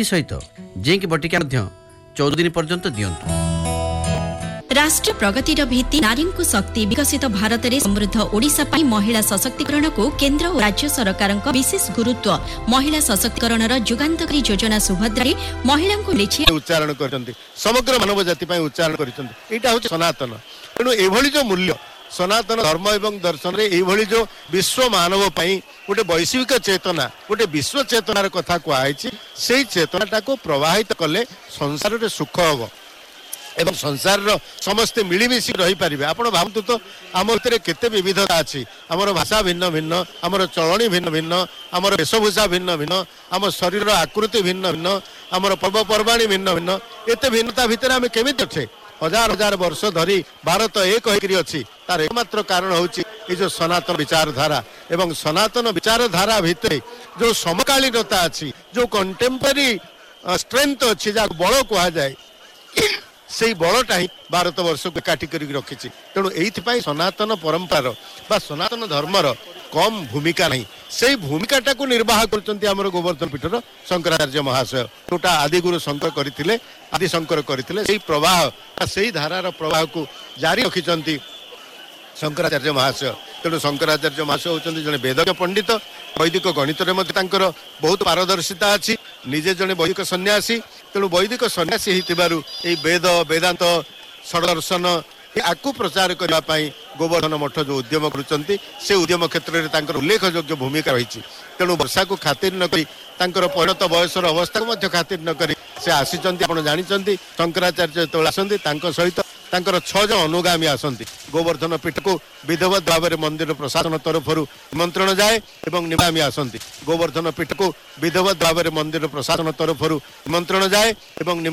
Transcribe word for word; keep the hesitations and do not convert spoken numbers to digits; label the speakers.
Speaker 1: एथिसहित zinc बटिका चौदह दिन पर्यंत दियंतु।
Speaker 2: राष्ट्र प्रगतिर भित्ति नारी को शक्ति विकसित भारत में समृद्ध ओडिशा पाई महिला सशक्तिकरण को केंद्र और राज्य सरकार विशेष गुरुत्व महिला सशक्तिकरण जुगान्तकारी योजना सुभद्रा महिला को लिखि
Speaker 3: उच्चारण करछन्ती समग्र मानव जाति पाई उच्चारण करछन्ती। एटा होछि सनातन। तेणु एभली जो मूल्य सनातन धर्म एवं दर्शन रे एभली जो विश्व मानव पाई गोटे वैश्विक चेतना गोटे विश्व चेतनार कथा कहुई से चेतनाटा को प्रवाहित कले संसार रे सुख हम एवं संसार समस्ते मिलमिशी रही पारे। आप भावतु तो आम भर केते विविधता अच्छी आमर भाषा भिन्न भिन्न आमर चलनी भिन्न भिन्न आमर वेशभूषा भिन्न भिन्न आम शरीर आकृति भिन्न भिन्न आमर पर्वपर्वाणी भिन्न भिन्न एते भिन्नता भितर आम केमी अच्छे हजार हजार वर्ष धरी भारत एक होकर अच्छी तार एकमात्र कारण होची ये जो सनातन विचारधारा एवं सनातन विचारधारा भितर जो समकालीनता अच्छी जो कंटेम्पररी स्ट्रेंथ अच्छी जहाँ बल कह जाए से बड़टा ही भारत वर्ष को एकाठी कर रखी। तेणु ये सनातन परंपरार बा सनातन धर्मर कम भूमिका नहीं से भूमिकाटा को निर्वाह कर गोवर्धन पीठर शंकराचार्य महाशय जोटा आदिगुरु शंकर करते आदि शंकर करते से प्रवाह से धारार प्रवाह को जारी रखिंट शंकराचार्य महाशय। तेणु शंकराचार्य महाशय होती जड़े वेदज्ञ पंडित वैदिक गणित बहुत पारदर्शिता अच्छी निजे जड़े वैदिक सन्यासी। तेणु वैदिक सन्यासी ही वेद वेदांत षडदर्शन आपको प्रचार करने गोवर्धन मठ जो उद्यम करुँच से उद्यम क्षेत्र में उल्लेखयोग्य भूमिका रही। तेणु वर्षा को खातिर नक परिणत बयसर अवस्था को खातिर नक से आसी आप जानते शंकराचार्य जो आसती सहित तांकर छह जन अनुगामी आसती गोवर्धन पीठ को विधिवत भाव में मंदिर प्रशासन तरफ निमंत्रण जाए एवं निगामी आसती गोवर्धन पीठ को विधिवत भाव में मंदिर प्रशासन तरफ निमंत्रण जाए एवं